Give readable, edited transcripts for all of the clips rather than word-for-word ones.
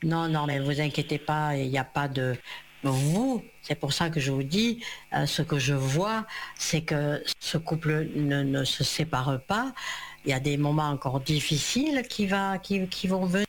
Non, non, mais vous inquiétez pas, il n'y a pas de... Vous, c'est pour ça que je vous dis, ce que je vois, c'est que ce couple ne se sépare pas. Il y a des moments encore difficiles qui vont venir.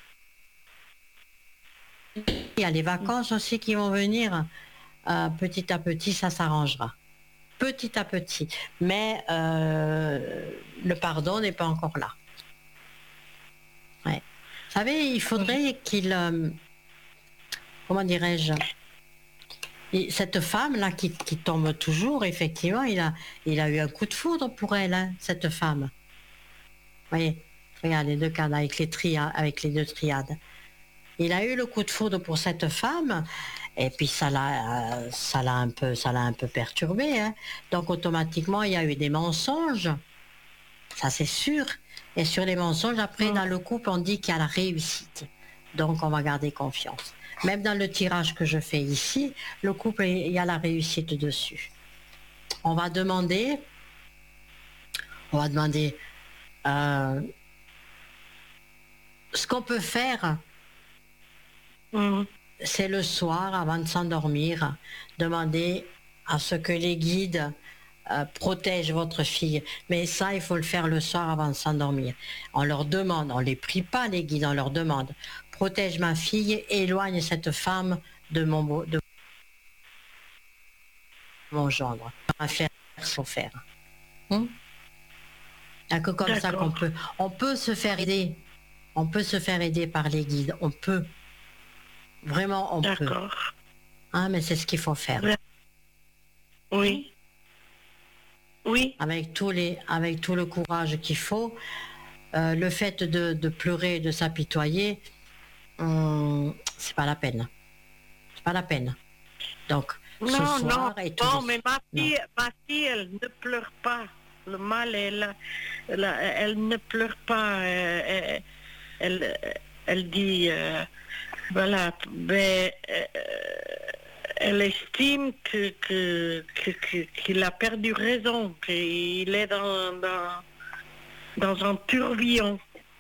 Il y a les vacances aussi qui vont venir. Petit à petit, ça s'arrangera. Petit à petit. Mais le pardon n'est pas encore là. Ouais. Vous savez, il faudrait qu'il... comment dirais-je, et cette femme-là qui tombe toujours, effectivement, il a eu un coup de foudre pour elle, hein, cette femme. Vous voyez, regarde les deux cas avec avec les deux triades. Il a eu le coup de foudre pour cette femme, et puis ça l'a un peu perturbé. Hein. Donc automatiquement, il y a eu des mensonges, ça c'est sûr. Et sur les mensonges, après, dans le couple, on dit qu'il y a la réussite. Donc on va garder confiance. Même dans le tirage que je fais ici, le couple, il y a la réussite dessus. On va demander ce qu'on peut faire, c'est le soir, avant de s'endormir, demander à ce que les guides protègent votre fille. Mais ça, il faut le faire le soir avant de s'endormir. On leur demande, on ne les prie pas les guides, on leur demande, protège ma fille, éloigne cette femme de mon gendre. À faire, faut faire. Il n'y a que comme ça qu'on peut. On peut se faire aider. On peut se faire aider par les guides. On peut. Vraiment, on peut. Hein, mais c'est ce qu'il faut faire. Oui. Oui. Avec tout le courage qu'il faut. Le fait de pleurer, de s'apitoyer, c'est pas la peine. C'est pas la peine. Donc, ce soir et tout. Non, mais ma fille, elle ne pleure pas. Le mal, elle ne pleure pas. Elle dit, voilà, mais elle estime qu'il a perdu raison, qu'il est dans un tourbillon.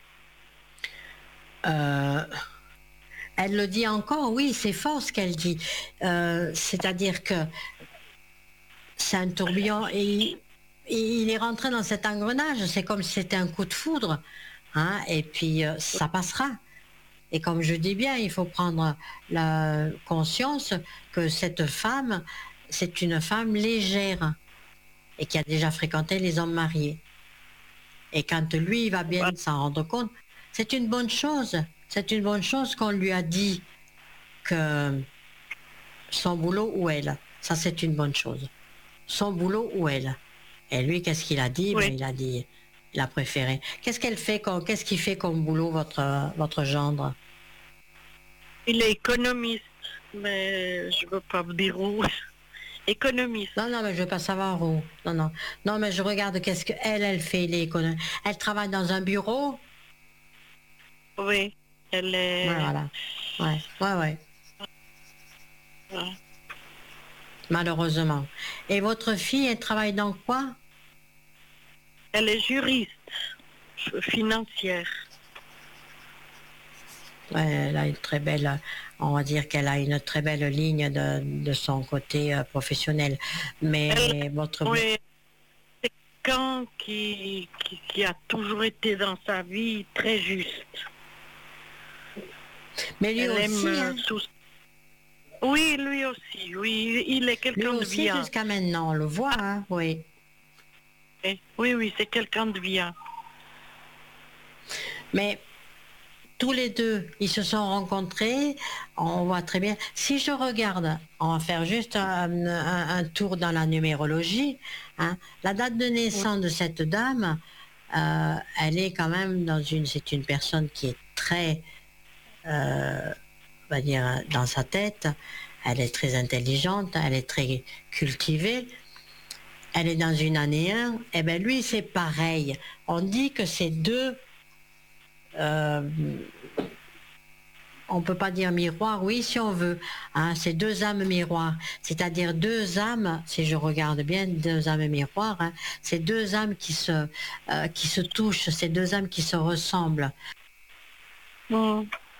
Elle le dit encore, oui, c'est fort ce qu'elle dit. C'est-à-dire que c'est un tourbillon et il est rentré dans cet engrenage, c'est comme si c'était un coup de foudre, hein, et puis ça passera. Et comme je dis bien, il faut prendre la conscience que cette femme, c'est une femme légère et qui a déjà fréquenté les hommes mariés. Et quand lui, il va bien s'en rendre compte, c'est une bonne chose. C'est une bonne chose qu'on lui a dit que son boulot ou elle, ça c'est une bonne chose. Son boulot ou elle. Et lui, qu'est-ce qu'il a dit? Oui. Ben, il a préféré. Qu'est-ce qu'il fait comme boulot, votre gendre? Il est économiste, mais je ne veux pas vous dire où. Économiste. Non, mais je veux pas savoir où. Non, mais je regarde qu'est-ce qu'elle fait. Elle travaille dans un bureau. Oui, elle est... Ouais, voilà. Ouais. Malheureusement. Et votre fille, elle travaille dans quoi? Elle est juriste financière. Ouais, elle a une très belle, on va dire qu'elle a une très belle ligne de son côté professionnel. Mais votre... Oui, c'est quelqu'un qui a toujours été dans sa vie très juste. Mais lui elle aussi, aime tout. Oui, lui aussi. Oui, il est quelqu'un de bien. Jusqu'à maintenant, on le voit, hein, oui. Oui, c'est quelqu'un de bien. Mais tous les deux, ils se sont rencontrés, on voit très bien. Si je regarde, on va faire juste un tour dans la numérologie, hein, la date de naissance de cette dame, elle est quand même c'est une personne qui est très, on va dire, dans sa tête, elle est très intelligente, elle est très cultivée. Elle est dans une année 1, et bien lui c'est pareil. On dit que c'est deux, on peut pas dire miroir, oui si on veut, hein, c'est deux âmes miroirs, c'est-à-dire deux âmes, si je regarde bien, deux âmes miroirs, hein, c'est deux âmes qui se touchent, c'est deux âmes qui se ressemblent.